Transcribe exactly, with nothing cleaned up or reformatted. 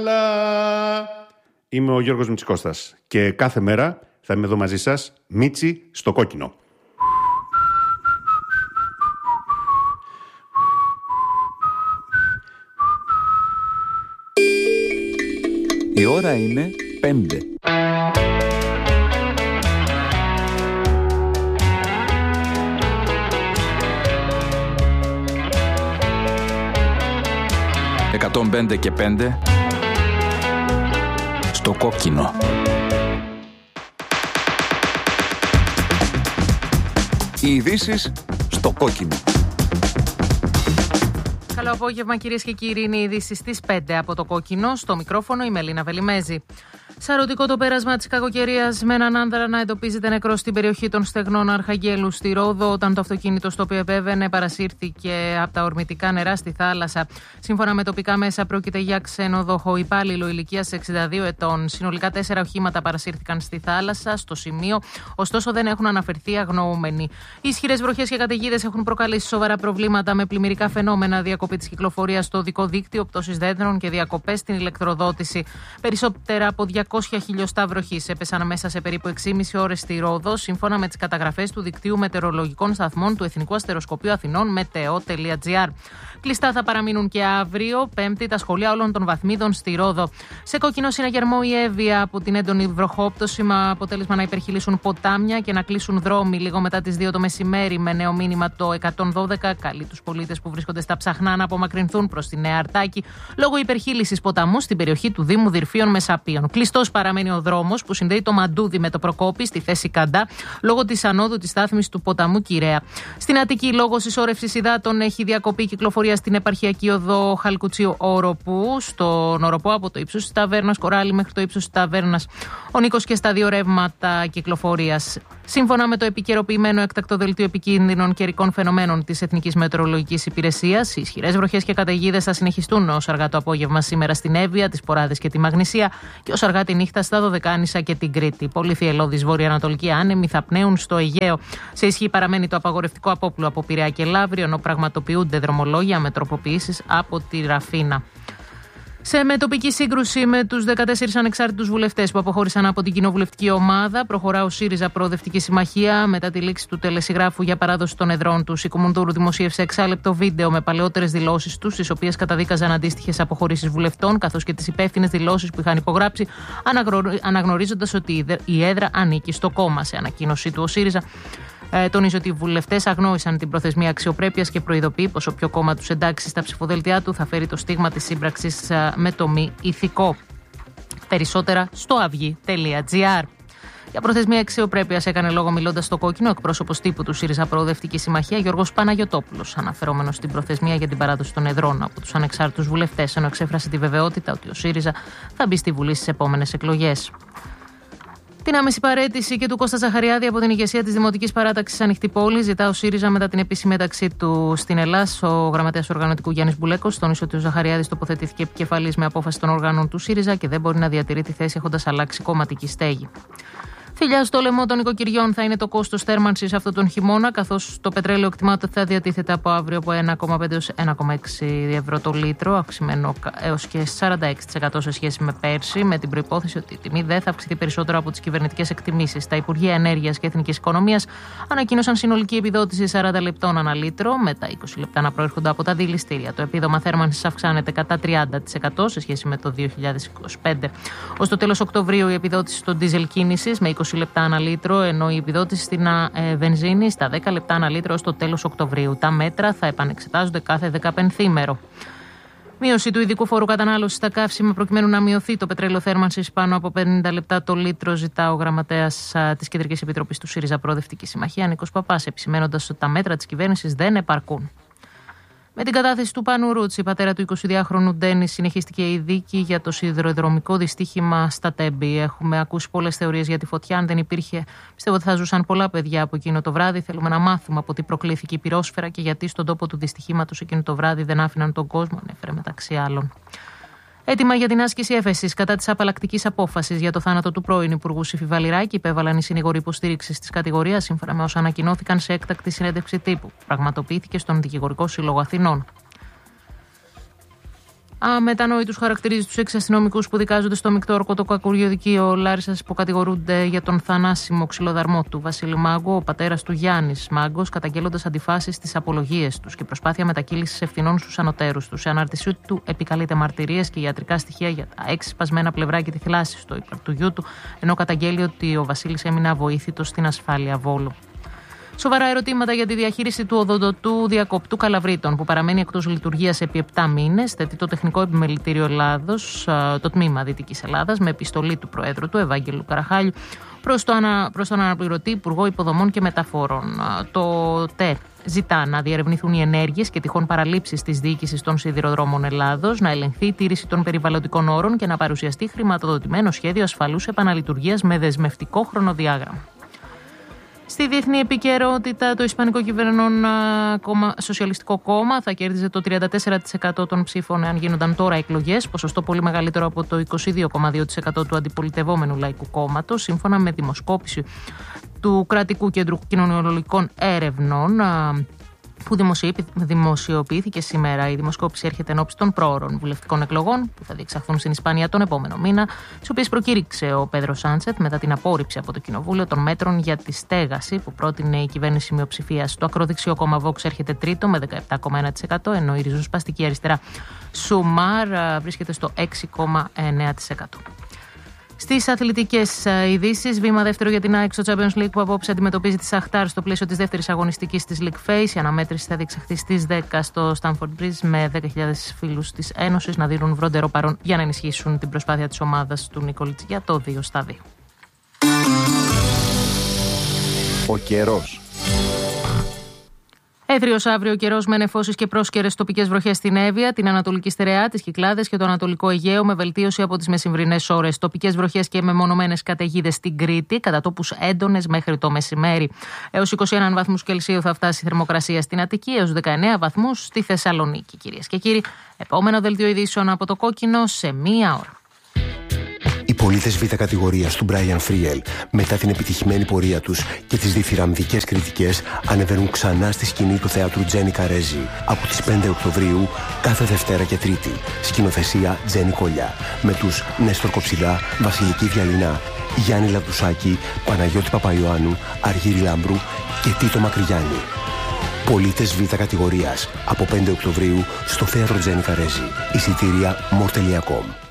Είμαι ο Γιώργος Μητσικώστας και κάθε μέρα θα είμαι εδώ μαζί σας, Μίτσι στο κόκκινο. Η ώρα είναι πέντε. εκατόν πέντε και πέντε στο κόκκινο. Οι ειδήσεις στο κόκκινο. Καλό απόγευμα, κυρίες και κύριοι. Είναι οι ειδήσεις στις πέντε από το κόκκινο. Στο μικρόφωνο η Μελίνα Βελιμέζη. Σαρωτικό το πέρασμα της κακοκαιρίας με έναν άνδρα να εντοπίζεται νεκρό στην περιοχή των Στεγνών Αρχαγγέλου στη Ρόδο, όταν το αυτοκίνητο στο οποίο επέβαινε παρασύρθηκε από τα ορμητικά νερά στη θάλασσα. Σύμφωνα με τοπικά μέσα, πρόκειται για ξένοδοχο υπάλληλο ηλικίας εξήντα δύο ετών. Συνολικά τέσσερα οχήματα παρασύρθηκαν στη θάλασσα στο σημείο, ωστόσο δεν έχουν αναφερθεί αγνοούμενοι. Οι ισχυρές βροχές και καταιγίδες έχουν προκαλέσει σοβαρά προβλήματα με πλημμυρικά φαινόμενα, διακοπή της κυκλοφορίας στο οδικό δίκτυο, πτώσεις δέντρων και διακοπές στην ηλεκτροδότηση. Περισσότερα από διακόσια χιλιοστά βροχής έπεσαν μέσα σε περίπου έξι και μισή ώρες στη Ρόδο, σύμφωνα με τις καταγραφές του δικτύου μετεωρολογικών σταθμών του Εθνικού Αστεροσκοπείου Αθηνών μετεο τελεία τζι άρ. Κλειστά θα παραμείνουν και αύριο, Πέμπτη, τα σχολεία όλων των βαθμίδων στη Ρόδο. Σε κόκκινο συναγερμό η Εύβοια από την έντονη βροχόπτωση, με αποτέλεσμα να υπερχειλήσουν ποτάμια και να κλείσουν δρόμοι λίγο μετά τις δύο το μεσημέρι. Με νέο μήνυμα το εκατόν δώδεκα καλεί τους πολίτες που βρίσκονται στα ψαχνά να απομακρυνθούν προς τη Νέα Αρτάκη λόγω υπερχείλησης ποταμού στην περιοχή του Δήμου Δυρφίων Μεσαπίων. Κλειστός παραμένει ο δρόμος που συνδέει το Μαντούδι με το Προκόπη στη θέση Καντά λόγω της ανόδου της στάθμης του ποταμού Κυραία. Στην Αττική, λόγω συσσόρευσης υδάτων, έχει διακοπεί κυκλοφορία στην επαρχιακή οδό Χαλκουτσίου Όροπου, στον Όροπο από το ύψος της ταβέρνας Κοράλη μέχρι το ύψος της ταβέρνας Ο Νίκος και στα δύο ρεύματα κυκλοφορίας. Σύμφωνα με το επικαιροποιημένο έκτακτο δελτίο επικίνδυνων καιρικών φαινομένων της Εθνικής Μετεωρολογικής Υπηρεσίας, οι ισχυρές βροχές και καταιγίδες θα συνεχιστούν ως αργά το απόγευμα σήμερα στην Εύβοια, τις Ποράδες και τη Μαγνησία και ως αργά τη νύχτα στα Δωδεκάνησα και την Κρήτη. Πολύ θυελλώδης βορειοανατολική άνεμοι θα πνέουν στο Αιγαίο. Σε ισχύ παραμένει το απαγορευτικό απόπλου από Πειραιά και Λαύριο, ενώ πραγματοποιούνται δρομολόγια με τροποποιήσεις από τη Ραφίνα. Σε μετοπική σύγκρουση με τους δεκατέσσερις ανεξάρτητους βουλευτές που αποχώρησαν από την κοινοβουλευτική ομάδα, προχωρά ο ΣΥΡΙΖΑ Προοδευτική Συμμαχία μετά τη λήξη του τελεσυγράφου για παράδοση των εδρών του. Η Κουμουντούρου δημοσίευσε εξάλεπτο βίντεο με παλαιότερες δηλώσεις τους, στις οποίες καταδίκαζαν αντίστοιχες αποχωρήσεις βουλευτών, καθώς και τις υπεύθυνες δηλώσεις που είχαν υπογράψει, αναγνωρίζοντας ότι η έδρα ανήκει στο κόμμα. Σε ανακοίνωσή του, ο ΣΥΡΙΖΑ Ε, τονίζει ότι οι βουλευτές αγνόησαν την προθεσμία αξιοπρέπειας και προειδοποιεί πως όποιο κόμμα τους εντάξει στα ψηφοδέλτια του θα φέρει το στίγμα της σύμπραξης με το μη ηθικό. Περισσότερα στο αυγή τελεία τζι άρ. Για προθεσμία αξιοπρέπειας έκανε λόγο μιλώντας στο κόκκινο εκπρόσωπος τύπου του ΣΥΡΙΖΑ Προοδευτική Συμμαχία Γιώργος Παναγιωτόπουλος, αναφερόμενος στην προθεσμία για την παράδοση των εδρών από τους ανεξάρτητους βουλευτές, ενώ εξέφρασε τη βεβαιότητα ότι ο ΣΥΡΙΖΑ θα μπει στη Βουλή στις επόμενες εκλογές. Την άμεση παραίτηση και του Κώστα Ζαχαριάδη από την ηγεσία της Δημοτικής Παράταξης Ανοιχτή Πόλη ζητά ο ΣΥΡΙΖΑ μετά την επίσημη ένταξή του στην Ελλάς. Ο γραμματέας του οργανωτικού Γιάννης Μπουλέκος τόνισε ότι ο Ζαχαριάδης τοποθετήθηκε επικεφαλής με απόφαση των οργάνων του ΣΥΡΙΖΑ και δεν μπορεί να διατηρεί τη θέση έχοντας αλλάξει κομματική στέγη. Θηλιά στο λαιμό των οικοκυριών θα είναι το κόστος θέρμανσης αυτόν τον χειμώνα, καθώς το πετρέλαιο εκτιμάται ότι θα διατίθεται από αύριο από ένα κόμμα πέντε έως ένα κόμμα έξι ευρώ το λίτρο, αυξημένο έως και σαράντα έξι τοις εκατό σε σχέση με πέρσι, με την προϋπόθεση ότι η τιμή δεν θα αυξηθεί περισσότερο από τις κυβερνητικές εκτιμήσεις. Τα Υπουργεία Ενέργειας και Εθνικής Οικονομίας ανακοίνωσαν συνολική επιδότηση σαράντα λεπτών ανά λίτρο, με τα είκοσι λεπτά να προέρχονται από τα δηληστήρια. Το επίδομα θέρμανσης αυξάνεται κατά τριάντα τοις εκατό σε σχέση με το δύο χιλιάδες είκοσι πέντε. Ως το τέλος Οκτωβρίου η επιδότηση στο ντίζελ κίνησης με είκοσι λεπτά ανά λίτρο, ενώ η επιδότηση στην ε, βενζίνη στα δέκα λεπτά ανά λίτρο ως το τέλος Οκτωβρίου. Τα μέτρα θα επανεξετάζονται κάθε δεκαπενθήμερο. Μείωση του ειδικού φόρου κατανάλωσης στα καύσιμα προκειμένου να μειωθεί το πετρέλαιο θέρμανσης πάνω από πενήντα λεπτά το λίτρο, ζητά ο γραμματέας της Κεντρικής Επιτροπής του ΣΥΡΙΖΑ Προοδευτική Συμμαχία, Νίκος Παπάς, επισημένοντας ότι τα μέτρα της κυβέρνησης δεν επαρκούν. Με την κατάθεση του Πάνου Ρούτσι, πατέρα του εικοσιδυάχρονου Ντένι, συνεχίστηκε η δίκη για το σιδηροδρομικό δυστύχημα στα Τέμπη. Έχουμε ακούσει πολλές θεωρίες για τη φωτιά. Αν δεν υπήρχε, πιστεύω ότι θα ζούσαν πολλά παιδιά από εκείνο το βράδυ. Θέλουμε να μάθουμε από τι προκλήθηκε η πυρόσφαιρα και γιατί στον τόπο του δυστυχήματος εκείνο το βράδυ δεν άφηναν τον κόσμο, ανέφερε μεταξύ άλλων. Έτοιμα για την άσκηση έφεσης κατά της απαλλακτικής απόφασης για το θάνατο του πρώην Υπουργού Σύφη Βαλιράκη υπέβαλαν οι συνηγοροί υποστήριξης της κατηγορίας, σύμφωνα με όσα ανακοινώθηκαν σε έκτακτη συνέντευξη τύπου. Πραγματοποιήθηκε στον Δικηγορικό Σύλλογο Αθηνών. Αμετανόητους χαρακτηρίζει τους έξι αστυνομικούς που δικάζονται στο μεικτό ορκωτοκακουριοδικείο Λάρισσας που κατηγορούνται για τον θανάσιμο ξυλοδαρμό του Βασίλη Μάγκο, ο πατέρας του Γιάννης Μάγκος, καταγγέλλοντας αντιφάσεις στις απολογίες τους και προσπάθεια μετακύλησης ευθυνών στους ανωτέρους τους. Σε ανάρτησή του επικαλείται μαρτυρίες και ιατρικά στοιχεία για τα έξι σπασμένα πλευρά και τη θλάση στο ύπαρ του γιού του, ενώ καταγγέλει ότι ο Βασίλης έμεινε αβοήθητος στην ασφάλεια Βόλου. Σοβαρά ερωτήματα για τη διαχείριση του οδοντοτού διακοπτού Καλαβρίτων, που παραμένει εκτός λειτουργίας επί επτά μήνες, θέτει το Τεχνικό Επιμελητήριο Ελλάδος, το τμήμα Δυτικής Ελλάδας, με επιστολή του Προέδρου του, Ευάγγελου Καραχάλιου, προς, το ανα, προς τον αναπληρωτή Υπουργό Υποδομών και Μεταφορών. Το ΤΕ ζητά να διερευνηθούν οι ενέργειες και τυχόν παραλήψεις της διοίκησης των σιδηροδρόμων Ελλάδος, να ελεγχθεί η τήρηση των περιβαλλοντικών όρων και να παρουσιαστεί χρηματοδοτημένο σχέδιο ασφαλούς επαναλειτουργίας με δεσμευτικό χρονοδιάγραμμα. Στη διεθνή επικαιρότητα, το Ισπανικό Κυβερνών κόμμα, Σοσιαλιστικό Κόμμα θα κέρδιζε το τριάντα τέσσερα τοις εκατό των ψήφων εάν γίνονταν τώρα εκλογές, ποσοστό πολύ μεγαλύτερο από το είκοσι δύο κόμμα δύο τοις εκατό του αντιπολιτευόμενου Λαϊκού Κόμματος, σύμφωνα με δημοσκόπηση του Κρατικού Κέντρου Κοινωνιολογικών Έρευνων, που δημοσιοποιήθηκε σήμερα. Η δημοσκόπηση έρχεται ενώπιση των πρόωρων βουλευτικών εκλογών που θα διεξαχθούν στην Ισπανία τον επόμενο μήνα, τις οποίες προκήρυξε ο Πέδρο Σάντσεθ μετά την απόρριψη από το Κοινοβούλιο των μέτρων για τη στέγαση που πρότεινε η κυβέρνηση μειοψηφίας. Το ακροδεξιό κόμμα Vox έρχεται τρίτο με δεκαεπτά κόμμα ένα τοις εκατό, ενώ η ριζοσπαστική αριστερά Σουμάρ βρίσκεται στο έξι κόμμα εννέα τοις εκατό. Στις αθλητικές ειδήσεις, βήμα δεύτερο για την ΑΕΚ στο Champions League που απόψε αντιμετωπίζει τη Σαχτάρ στο πλαίσιο της δεύτερης αγωνιστικής της League Phase. Η αναμέτρηση θα διεξαχθεί στις δέκα στο Stamford Bridge με δέκα χιλιάδες φίλους της Ένωσης να δίνουν βροντερό παρόν για να ενισχύσουν την προσπάθεια της ομάδας του Νικολίτς για το δύο στα δύο. Ο καιρός. Έθριος αύριο καιρός με νεφώσεις και πρόσκαιρες τοπικές βροχές στην Εύβοια, την Ανατολική Στερεά, τις Κυκλάδες και το Ανατολικό Αιγαίο, με βελτίωση από τις μεσημβρινές ώρες. Τοπικές βροχές και μεμονωμένες καταιγίδες στην Κρήτη, κατά τόπους έντονες μέχρι το μεσημέρι. Έως είκοσι ένα βαθμούς Κελσίου θα φτάσει η θερμοκρασία στην Αττική, έως δεκαεννέα βαθμούς στη Θεσσαλονίκη. Κυρίες και κύριοι, επόμενο δελτίο ειδήσεων από το Κόκκινο σε μία ώρα. Οι πολίτες Β' κατηγορίας του Brian Friel, μετά την επιτυχημένη πορεία τους και τις διθυραμβικές κριτικές, ανεβαίνουν ξανά στη σκηνή του θεάτρου Τζένι Καρέζη από τις πέντε Οκτωβρίου κάθε Δευτέρα και Τρίτη. Σκηνοθεσία Τζένι Κολιά, με τους Νέστορ Κοψιδά, Βασιλική Διαλυνά, Γιάννη Λαμπτουσάκη, Παναγιώτη Παπαϊωάννου, Αργύρη Λάμπρου και Τίτο Μακρυγιάννη. Πολίτες Β' κατηγορίας από πέντε Οκτωβρίου στο θέατρο Τζένι Καρέζη. Εισιτήρια μορ τελεία κομ.